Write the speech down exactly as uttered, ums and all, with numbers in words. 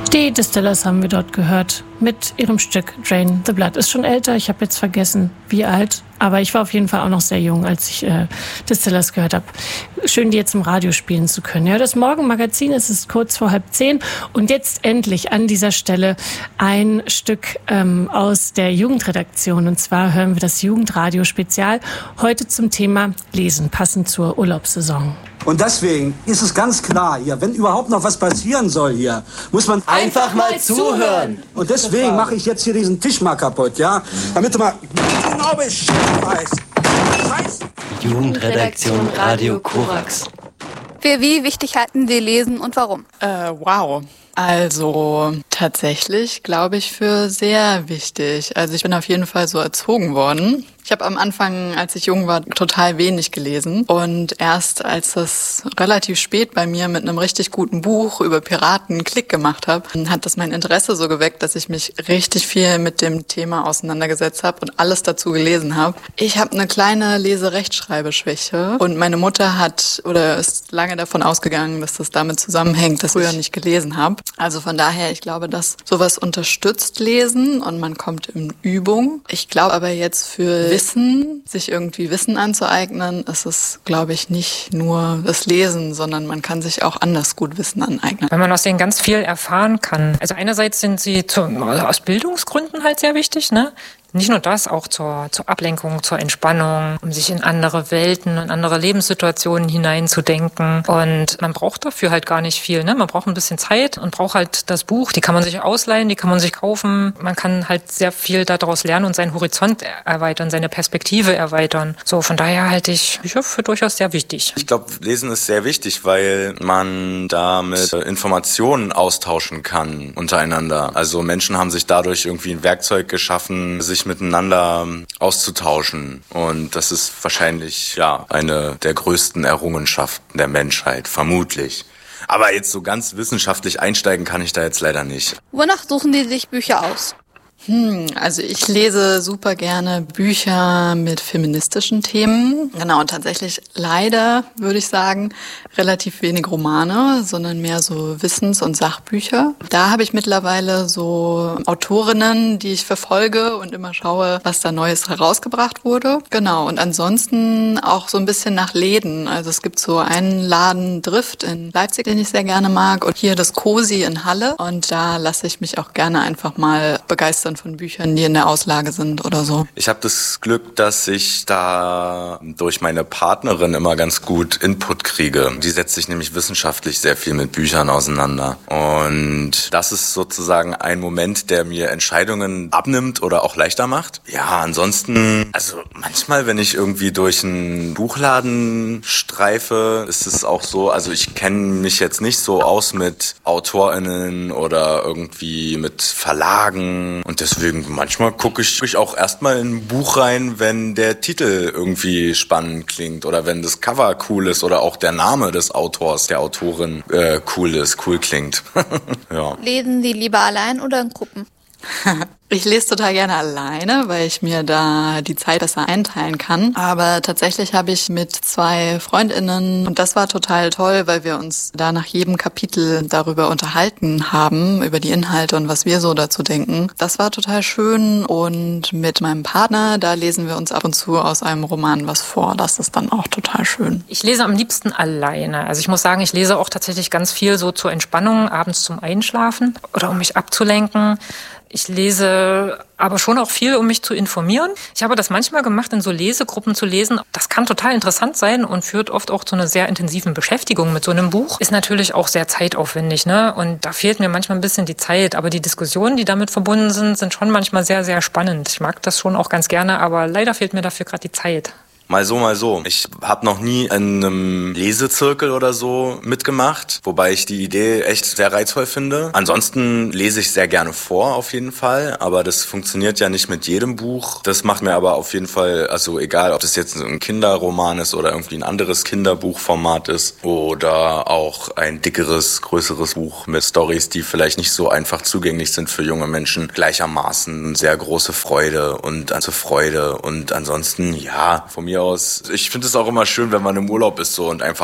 Die Distillers haben wir dort gehört mit ihrem Stück Drain the Blood. Ist schon älter, ich habe jetzt vergessen, wie alt. Aber ich war auf jeden Fall auch noch sehr jung, als ich äh, Distillers gehört habe. Schön, die jetzt im Radio spielen zu können. Ja, das Morgenmagazin, es ist kurz vor halb zehn. Und jetzt endlich an dieser Stelle ein Stück ähm, aus der Jugendredaktion. Und zwar hören wir das Jugendradio-Spezial heute zum Thema Lesen, passend zur Urlaubssaison. Und deswegen ist es ganz klar hier, wenn überhaupt noch was passieren soll hier, muss man einfach mal zuhören. Und deswegen mache ich jetzt hier diesen Tisch mal kaputt, ja? Damit du mal genau Bescheid weißt. Scheiße. Jugendredaktion Radio Korax. Für wie wichtig halten Sie Lesen und warum? Äh, wow. Also tatsächlich glaube ich für sehr wichtig. Also ich bin auf jeden Fall so erzogen worden. Ich habe am Anfang, als ich jung war, total wenig gelesen. Und erst als das relativ spät bei mir mit einem richtig guten Buch über Piraten Klick gemacht habe, hat das mein Interesse so geweckt, dass ich mich richtig viel mit dem Thema auseinandergesetzt habe und alles dazu gelesen habe. Ich habe eine kleine Lese-Rechtschreibeschwäche und meine Mutter hat oder ist lange davon ausgegangen, dass das damit zusammenhängt, dass ich früher nicht gelesen habe. Also von daher, ich glaube, dass sowas unterstützt Lesen und man kommt in Übung. Ich glaube aber jetzt für Wissen, sich irgendwie Wissen anzueignen, ist es, glaube ich, nicht nur das Lesen, sondern man kann sich auch anders gut Wissen aneignen. Weil man aus denen ganz viel erfahren kann. Also einerseits sind sie zu, aus Bildungsgründen halt sehr wichtig, ne? Nicht nur das, auch zur, zur Ablenkung, zur Entspannung, um sich in andere Welten und andere Lebenssituationen hineinzudenken. Und man braucht dafür halt gar nicht viel, ne? Man braucht ein bisschen Zeit und braucht halt das Buch. Die kann man sich ausleihen, die kann man sich kaufen. Man kann halt sehr viel daraus lernen und seinen Horizont erweitern, seine Perspektive erweitern. So, von daher halte ich Bücher für durchaus sehr wichtig. Ich glaube, Lesen ist sehr wichtig, weil man damit Informationen austauschen kann untereinander. Also Menschen haben sich dadurch irgendwie ein Werkzeug geschaffen, sich miteinander auszutauschen. Und das ist wahrscheinlich ja eine der größten Errungenschaften der Menschheit, vermutlich. Aber jetzt so ganz wissenschaftlich einsteigen kann ich da jetzt leider nicht. Wonach suchen Sie sich Bücher aus? Hm, also ich lese super gerne Bücher mit feministischen Themen. Genau, und tatsächlich leider, würde ich sagen, relativ wenig Romane, sondern mehr so Wissens- und Sachbücher. Da habe ich mittlerweile so Autorinnen, die ich verfolge und immer schaue, was da Neues herausgebracht wurde. Genau, und ansonsten auch so ein bisschen nach Läden. Also es gibt so einen Laden, Drift in Leipzig, den ich sehr gerne mag, und hier das Cosi in Halle. Und da lasse ich mich auch gerne einfach mal begeistern von Büchern, die in der Auslage sind oder so. Ich habe das Glück, dass ich da durch meine Partnerin immer ganz gut Input kriege. Die setzt sich nämlich wissenschaftlich sehr viel mit Büchern auseinander. Und das ist sozusagen ein Moment, der mir Entscheidungen abnimmt oder auch leichter macht. Ja, ansonsten, also manchmal, wenn ich irgendwie durch einen Buchladen streife, ist es auch so, also ich kenne mich jetzt nicht so aus mit AutorInnen oder irgendwie mit Verlagen und deswegen manchmal gucke ich, ich auch erstmal in ein Buch rein, wenn der Titel irgendwie spannend klingt oder wenn das Cover cool ist oder auch der Name des Autors, der Autorin äh, cool ist, cool klingt. Ja. Lesen Sie lieber allein oder in Gruppen? Ich lese total gerne alleine, weil ich mir da die Zeit besser einteilen kann. Aber tatsächlich habe ich mit zwei FreundInnen, und das war total toll, weil wir uns da nach jedem Kapitel darüber unterhalten haben, über die Inhalte und was wir so dazu denken. Das war total schön. Und mit meinem Partner, da lesen wir uns ab und zu aus einem Roman was vor. Das ist dann auch total schön. Ich lese am liebsten alleine. Also ich muss sagen, ich lese auch tatsächlich ganz viel so zur Entspannung, abends zum Einschlafen oder um mich abzulenken. Ich lese aber schon auch viel, um mich zu informieren. Ich habe das manchmal gemacht, in so Lesegruppen zu lesen. Das kann total interessant sein und führt oft auch zu einer sehr intensiven Beschäftigung mit so einem Buch. Ist natürlich auch sehr zeitaufwendig, ne? Und da fehlt mir manchmal ein bisschen die Zeit. Aber die Diskussionen, die damit verbunden sind, sind schon manchmal sehr, sehr spannend. Ich mag das schon auch ganz gerne, aber leider fehlt mir dafür gerade die Zeit. Mal so, mal so. Ich habe noch nie in einem Lesezirkel oder so mitgemacht, wobei ich die Idee echt sehr reizvoll finde. Ansonsten lese ich sehr gerne vor, auf jeden Fall, aber das funktioniert ja nicht mit jedem Buch. Das macht mir aber auf jeden Fall, also egal, ob das jetzt ein Kinderroman ist oder irgendwie ein anderes Kinderbuchformat ist oder auch ein dickeres, größeres Buch mit Storys, die vielleicht nicht so einfach zugänglich sind für junge Menschen, gleichermaßen sehr große Freude und also Freude und ansonsten, ja, von mir aus, ich finde es auch immer schön, wenn man im Urlaub ist so und einfach